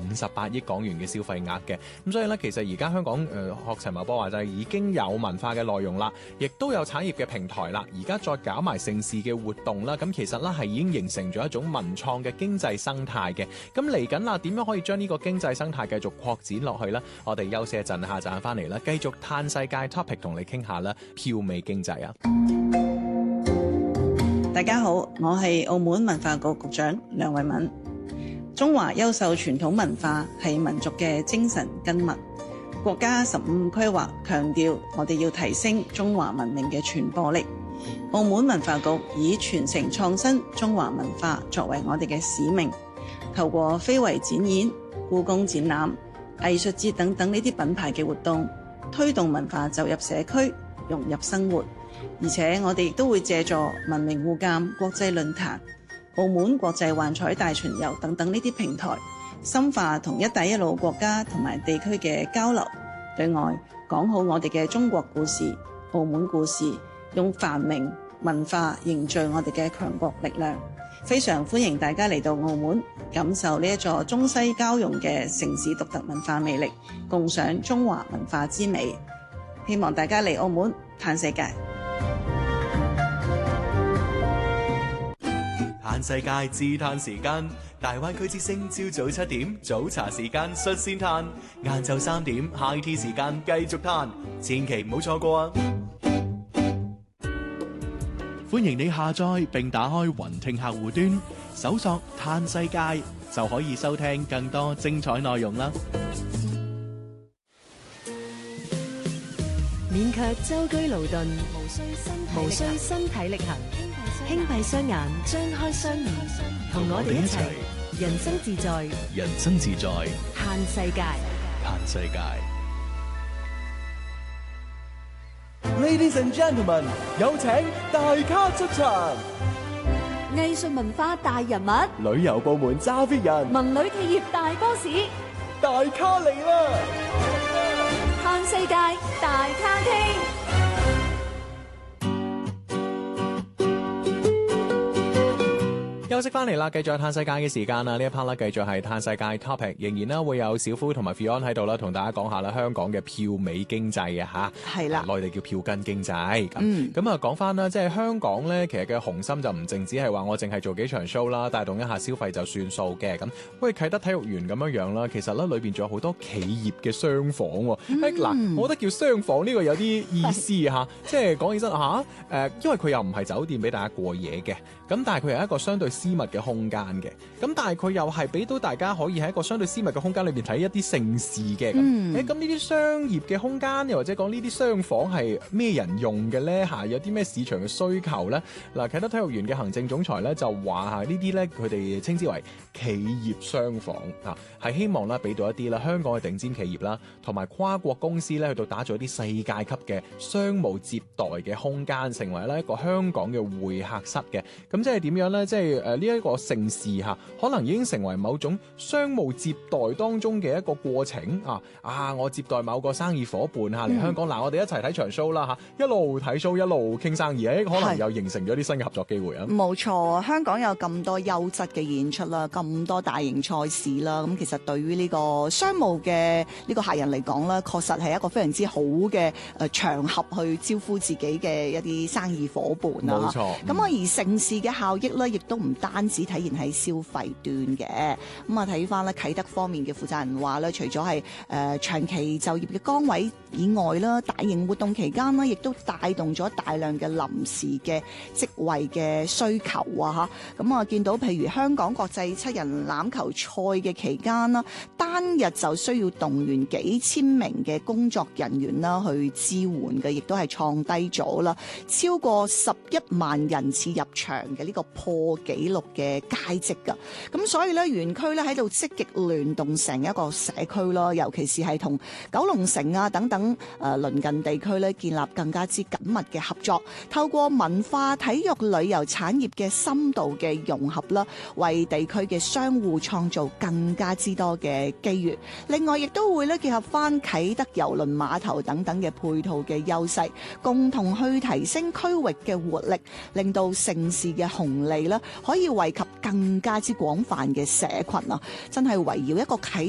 58億港元嘅消費額嘅。咁所以咧，其實而家香港學陳茂波話就係已經有文化嘅內容啦，亦都有產業嘅平台啦，而家再搞埋盛事嘅活動啦，咁其實咧係已經形成咗一種文創嘅經濟生態嘅。咁嚟緊啦，點樣可以將呢個經濟生態繼續擴展落去呢？我哋休息一陣，下陣翻嚟啦，繼續嘆世界 topic 同你傾下啦，票美經濟啊！ 大家好，我係澳門文化局局長梁慧敏。中華優秀傳統文化係民族嘅精神根脈。國家15規劃強調，我哋要提升中華文明嘅傳播力。澳門文化局以傳承創新中華文化作為我哋嘅使命，透過非遺展演、故宮展覽、藝術節等等呢啲品牌嘅活動，推動文化走入社區，融入生活。而且我哋亦都會借助文明互鑒國際論壇、澳門國際幻彩大巡遊等等呢啲平台，深化同一帶一路國家同埋地區嘅交流，對外講好我哋嘅中國故事、澳門故事，用繁榮文化凝聚我哋嘅強國力量。非常歡迎大家嚟到澳門，感受呢一座中西交融嘅城市獨特文化魅力，共賞中華文化之美。希望大家嚟澳門嘆世界。 嘆世界自嘆時間，大灣區之聲朝早7點早茶時間率先嘆，晏晝3點 High Tea 時間繼續嘆，千祈唔好錯過啊！歡迎你下載並打開雲聽客戶端，搜索嘆世界就可以收聽更多精彩內容啦。 免卻舟車勞頓，無需身體力行，輕閉雙眼，張開雙耳，同我哋一齊人生自在， 人生自在， 嘆世界， 嘆世界。 Ladies and gentlemen， 有請大咖出場。 藝術文化大人物， 旅遊部門揸 fit 人， 文旅企業大 boss， 大咖嚟啦！ 嘆世界大咖廳。 休息翻嚟啦，繼續嘆世界嘅時間啦。呢一 part 啦，繼續係嘆世界 topic， 仍然啦會有小夫同埋 Fion 喺度啦，同大家講下啦香港嘅票美經濟啊嚇，係啦，內地叫票根經濟。咁啊講翻啦，即係香港咧，其實嘅雄心就唔淨止係話我淨係做幾場 show 啦，帶動一下消費就算數嘅。咁喂啟德體育園咁樣啦，其實咧裏邊仲有好多企業嘅商房喎。嗱，我覺得叫商房呢個有啲意思嚇，即係講起身嚇因為佢又唔係酒店俾大家過夜嘅，咁但係佢係一個相對私密嘅空間嘅，咁但係佢又係俾到大家可以喺一個相對私密嘅空間裏邊睇一啲盛事嘅。咁呢啲商業嘅空間，又或者講呢啲商房係咩人用嘅咧？有啲咩市場嘅需求咧？嗱，啟德體育園嘅行政總裁咧就話呢啲咧佢哋稱之為企業商房啊，係希望咧俾到一啲啦香港嘅頂尖企業啦，同埋跨國公司咧去到打造一啲世界級嘅商務接待嘅空間，成為咧一個香港嘅會客室嘅。咁即係點樣咧？即係呢一個盛事嚇，可能已經成為某種商務接待當中嘅一個過程啊！我接待某個生意伙伴嚇嚟香港，嗱我哋一齊睇場 show 啦嚇，一路睇 show 一路傾生意，可能又形成咗啲新嘅合作機會啊！ 冇錯，香港有咁多優質嘅演出啦，咁多大型賽事啦，咁其實對於呢個商務嘅呢個客人嚟講咧，確實係一個非常之好嘅場合去招呼自己嘅一啲生意伙伴啦。冇錯。咁而盛事嘅效益咧，亦都唔單止體現喺消費端嘅。咁啊睇翻咧啟德方面嘅負責人話咧，除咗係長期就業嘅崗位以外啦，大型活動期間呢，亦都帶動咗大量嘅臨時嘅職位嘅需求啊！嚇，咁啊見到譬如香港國際7人欖球賽嘅期間啦，單日就需要動員幾千名嘅工作人員啦去支援嘅，亦都係創低咗啦，超過11萬人次入場嘅呢個破紀錄嘅佳績㗎。咁所以咧，園區咧喺度積極聯動成一個社區咯，尤其是係同九龍城啊等等鄰近地區咧建立更加之緊密嘅合作，透過文化、體育、旅遊產業嘅深度嘅融合啦，為地區嘅商戶創造更加之多嘅機遇。另外，亦都會咧結合翻啟德郵輪碼頭等等嘅配套嘅優勢，共同去提升區域嘅活力，令到盛事嘅紅利咧可以惠及更加之廣泛嘅社群啊！真係圍繞一個啟